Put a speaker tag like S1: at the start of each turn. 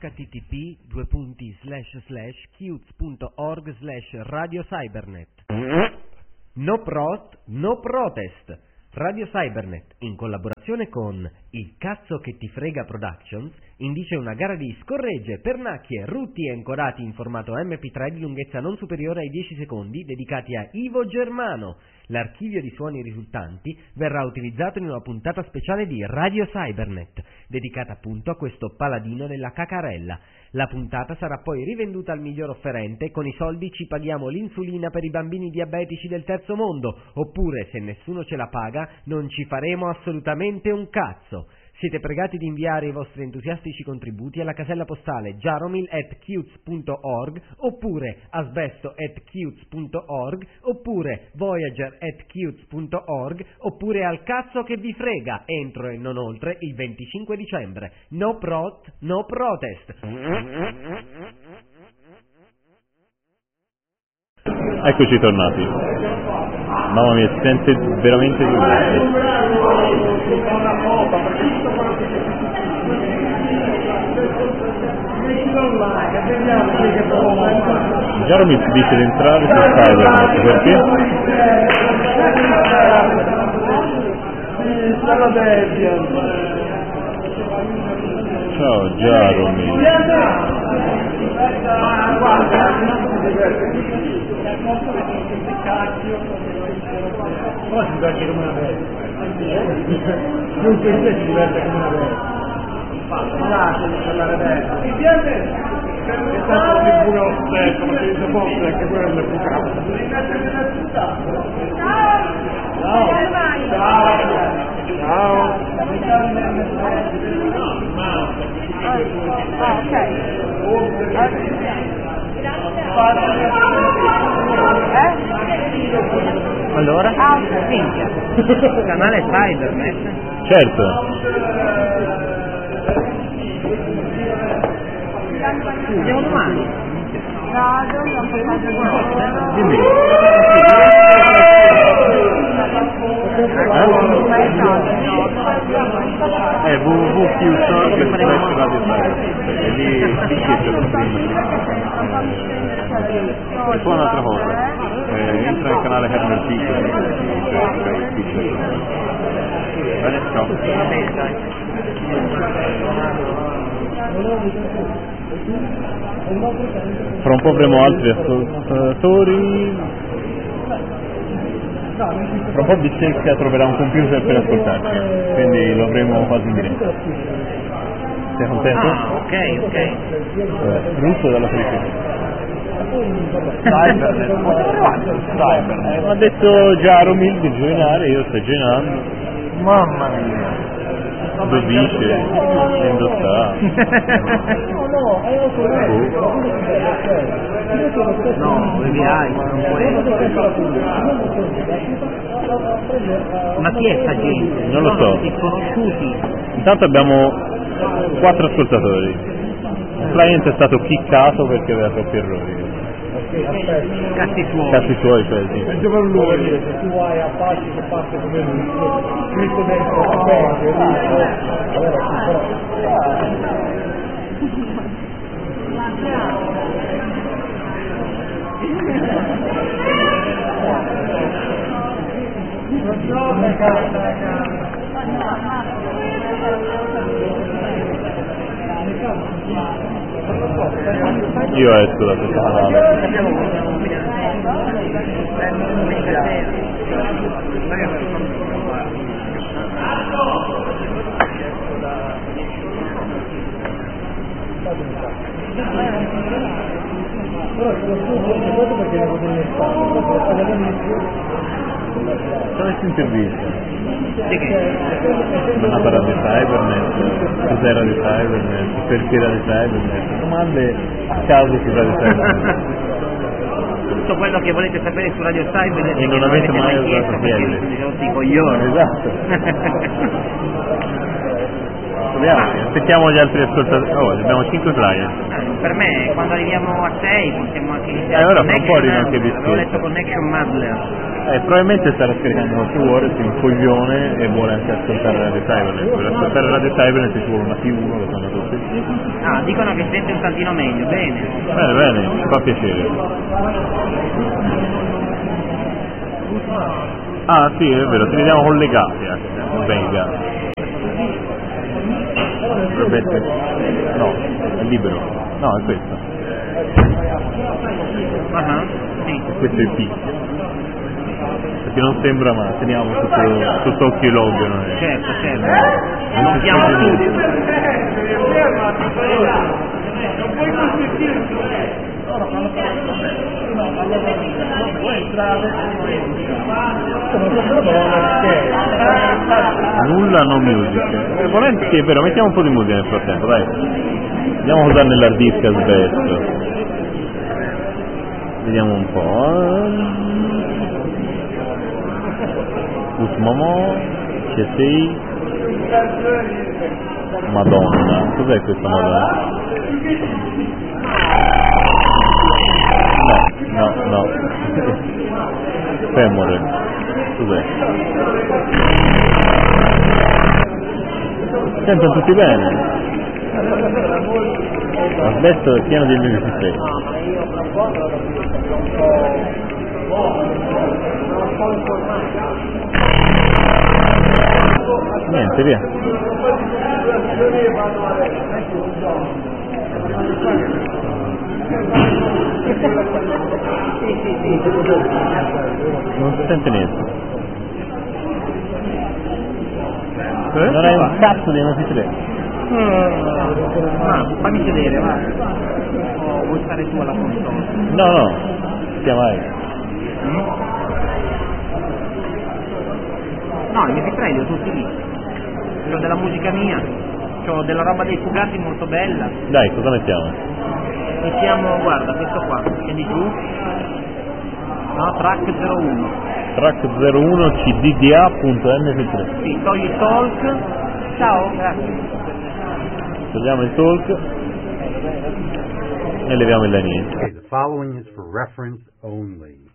S1: http://qts.org/radiocybernet. No prost, no protest. Radio Cybernet, in collaborazione con Il Cazzo Che Ti Frega Productions, indice una gara di scorregge, pernacchie, rutti e ancorati in formato MP3 di lunghezza non superiore ai 10 secondi, dedicati a Ivo Germano. L'archivio di suoni risultanti verrà utilizzato in una puntata speciale di Radio Cybernet, dedicata appunto a questo paladino della cacarella. La puntata sarà poi rivenduta al miglior offerente, con i soldi ci paghiamo l'insulina per i bambini diabetici del terzo mondo, oppure se nessuno ce la paga non ci faremo assolutamente un cazzo. Siete pregati di inviare i vostri entusiastici contributi alla casella postale jaromil@qts.org, oppure asbesto@qts.org, oppure voyager@qts.org, oppure al cazzo che vi frega, entro e non oltre il 25 dicembre. No prot, no protest.
S2: Eccoci tornati. Mamma mia, si sente veramente di Jaromil ci dice di entrare su Cybernet, perché? Ciao Jaromil.
S3: Però si diverte come una vera. Non che te si diverte come una vera. Lasciami parlare adesso. È stato un pure lo stesso, ma si dice forse anche quello è più cavolo. Ciao! Ciao!
S4: Allora? Minchia. Canale Cybernet.
S2: Certo.
S4: Andiamo domani.
S2: Dimmi. www.qt.org/radiocybernet. E lì e poi un'altra cosa, entra nel canale Kernel Pico. Bene, ciao. Fra un po' avremo altri ascoltatori. Fra un po' Vicenza troverà un computer per ascoltarci, quindi lo avremo quasi in diretta. Sei contento?
S4: Ah, ok.
S2: Russo dalla felicità.
S3: Cybernet.
S2: Mi ha detto Jaromil di gioinare, io sto gioinando.
S3: Mamma mia.
S2: Dove dice? Indossà.
S4: No, VVI, non può essere. Ma chi è sta gente?
S2: Non lo so.
S4: Sconosciuti.
S2: Intanto abbiamo 4 ascoltatori. Il client è stato kickato perché aveva troppi errori.
S4: Cazzi suoi.
S2: Cazzi suoi, cioè sì.
S3: Peggio per lui, se tu vai a passi che parte come russo, scritto dentro la pelle, russo, allora sì,
S2: Io esco da questo canale.
S3: però se lo scuso perché ne vuole nel
S2: Dove si intervista? Non ha parlato di Cybernet, cos'era di Cybernet, perché era di Cybernet, domande a caso su Radio Cybernet.
S4: Tutto quello che volete sapere su Radio Cybernet
S2: E non avete mai usato
S4: chiesto perché
S2: Fielli.
S4: vi siete rotti i coglioni.
S2: Esatto. Aspettiamo gli altri ascoltatori. Oh, abbiamo 5 client.
S4: Per me, quando arriviamo a 6 possiamo anche iniziare.
S2: Ora fra un po' arriva anche Discord.
S4: Avevo letto Connection Muddler.
S2: Probabilmente starà scaricando qualche word, si incoglione e vuole anche ascoltare Radio Cybernet. Per ascoltare Radio Cybernet ci vuole una T1, lo sanno tutti.
S4: Ah, dicono che si sente un tantino meglio, bene.
S2: Bene, bene, ci fa piacere. Ah sì, è vero, ti vediamo collegati anche. Venga. Aspetta. No, è libero. No, è questo.
S4: Ah, sì.
S2: Questo è il picchio. Perché non sembra, ma teniamo sotto occhio i log noi.
S4: Certo, non chiamo tutti.
S3: Non puoi consentirti.
S2: Nulla, no music. Volenti, sì, è vero, mettiamo un po' di musica nel frattempo, dai. Vediamo cosa nell'hard disk ha smesso. Vediamo un po'. Usmomo, CSI. Madonna, cos'è questa Madonna? No. Femore. Cos'è? Sentono tutti bene? Adesso è pieno di MP3. Niente, via. Non si sente niente. Non hai un cazzo di MP3.
S4: Fammi sedere, va. O vuoi stare tu alla console?
S2: No, stia mai.
S4: No, i MP3 li ho tutti lì. C'ho della musica mia, c'ho della roba dei Fugati molto bella.
S2: Dai, cosa mettiamo?
S4: Mettiamo, guarda, questo qua, scendi giù. No, track 01.
S2: Track 01 cdda.mp3.
S4: Sì, togli il talk. Ciao, grazie.
S2: Togliamo il talk e leviamo il line.
S5: The following is for reference only.